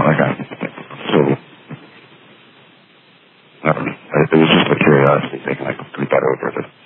So, I don't know. It was just a curiosity thing. I could that over.